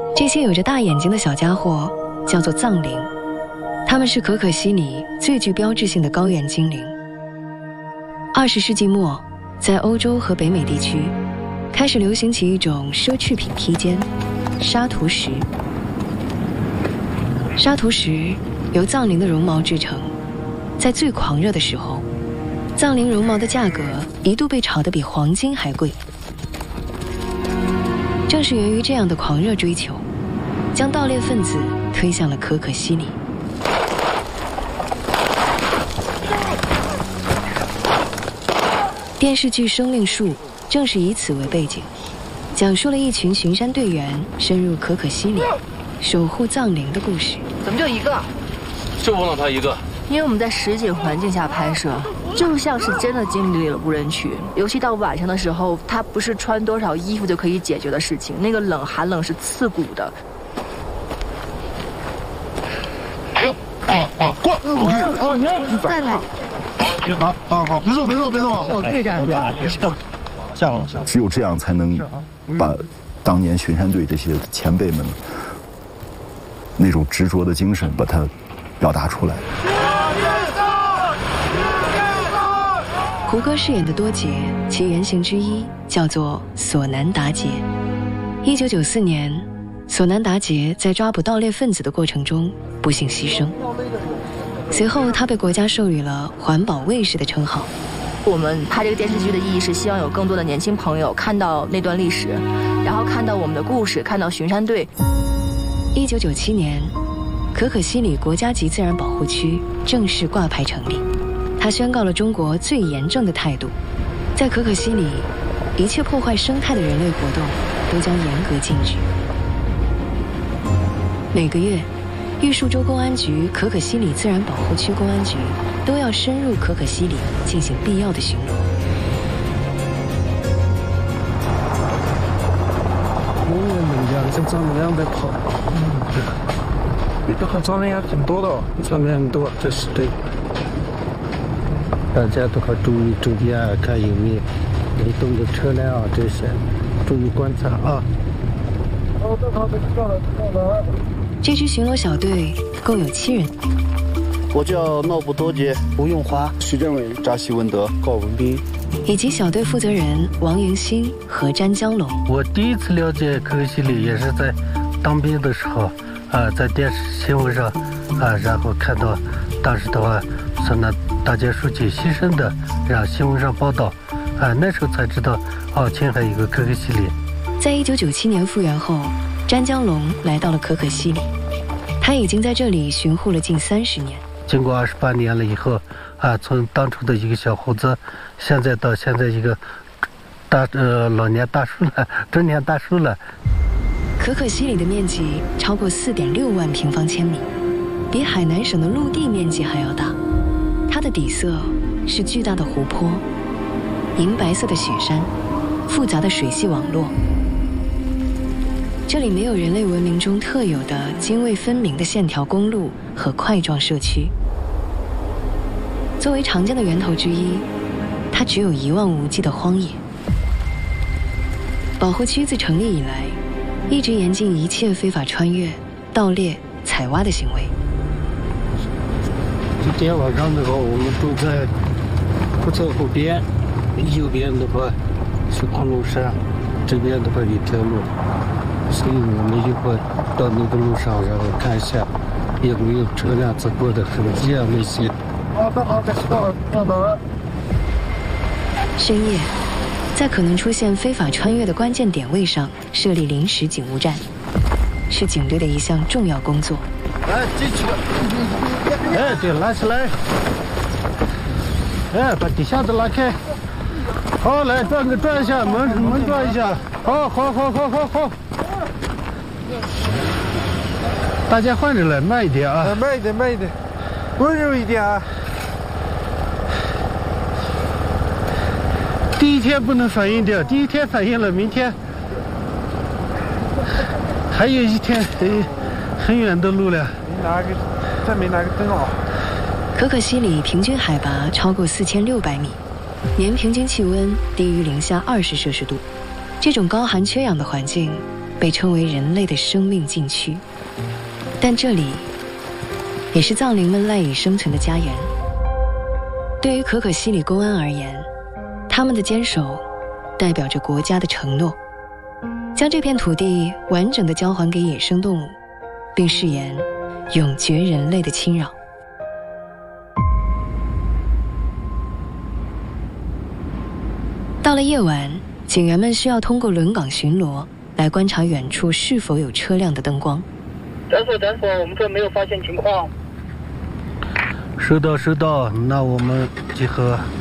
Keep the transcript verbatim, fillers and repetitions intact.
这些有着大眼睛的小家伙叫做藏羚，它们是可可西里最具标志性的高原精灵。二十世纪末，在欧洲和北美地区开始流行起一种奢侈品披肩——沙图石。沙图石由藏羚的绒毛制成，在最狂热的时候，藏羚绒毛的价格一度被炒得比黄金还贵。正是源于这样的狂热追求，将盗猎分子推向了可可西里。电视剧《生命树》正是以此为背景，讲述了一群巡山队员深入可可西里，守护藏羚的故事。 怎么就一个？ 就忘了他一个。 因为我们在实景环境下拍摄，就像是真的经历了无人区。尤其到晚上的时候，它不是穿多少衣服就可以解决的事情，那个冷寒冷是刺骨的。 啊啊，过！哦，你再来。 好好好，别动别动别动！ 我可以这样子。 下了，只有这样才能把当年巡山队这些前辈们那种执着的精神，把它表达出来。 胡歌饰演的多杰，其原型之一叫做索南达杰。一九九四年，索南达杰在抓捕盗猎分子的过程中不幸牺牲。随后，他被国家授予了环保卫士的称号。 我们拍这个电视剧的意义是希望有更多的年轻朋友看到那段历史，然后看到我们的故事，看到巡山队。 一九九七年，可可西里国家级自然保护区正式挂牌成立，它宣告了中国最严正的态度：在可可西里，一切破坏生态的人类活动都将严格禁止。每个月，玉树州公安局可可西里自然保护区公安局都要深入可可西里进行必要的巡逻。 我们家这藏羚羊在跑，嗯，这和藏羚羊挺多的，藏羚羊多，这是对。大家都要注意注意啊，看有没有移动的车辆啊，这些注意观察啊。好的好的，知道了知道了。 这支巡逻小队共有七人。 我叫诺布多杰、吴永华、 徐政委、扎西文德、 高文斌， 以及小队负责人王迎新和詹江龙。 我第一次了解可可西里也是在当兵的时候，啊、呃，在电视新闻上，啊、呃，然后看到当时的话，说那大家书记牺牲的，让新闻上报道，啊、呃，那时候才知道，哦，前还有一个可可西里。 在一九九七年复员后，詹江龙来到了可可西里，他已经在这里巡护了近三十年。 经过二十八年了以后，啊，从当初的一个小伙子，现在到现在一个大呃老年大叔了，中年大叔了。 可可西里的面积超过四点六万平方千米，比海南省的陆地面积还要大。它的底色是巨大的湖泊、银白色的雪山、复杂的水系网络。这里没有人类文明中特有的泾渭分明的线条公路和块状社区。作为常见的源头之一，它只有一望无际的荒野。保护区自成立以来，一直严禁一切非法穿越、盗猎、采挖的行为。 今天晚上的话，我们住在不侧湖边，右边的话是昆仑山，这边的话一条路。所以我们一会儿到那个路上，然后看一下有没有车辆走过的痕迹啊那些。好的好的，知道了知道了。 深夜，在可能出现非法穿越的关键点位上设立临时警务站，是警队的一项重要工作。 来进去。哎，对，拉起来。哎，把底下的拉开。好，来转个转一下，门门转一下。好好好好好好。大家换着来，慢一点啊！ 慢一点，慢一点，温柔一点啊！ 第一天不能反应掉，第一天反应了，明天还有一天，哎，很远的路了。 你拿个，再没拿个灯笼。 可可西里平均海拔超过四千六百米，年平均气温低于零下二十摄氏度。这种高寒缺氧的环境， 被称为人类的生命禁区，但这里也是藏羚们赖以生存的家园。对于可可西里公安而言，他们的坚守代表着国家的承诺，将这片土地完整地交还给野生动物，并誓言永绝人类的侵扰。到了夜晚，警员们需要通过轮岗巡逻来观察远处是否有车辆的灯光。 诊所诊所，我们这没有发现情况。 收到收到，那我们集合。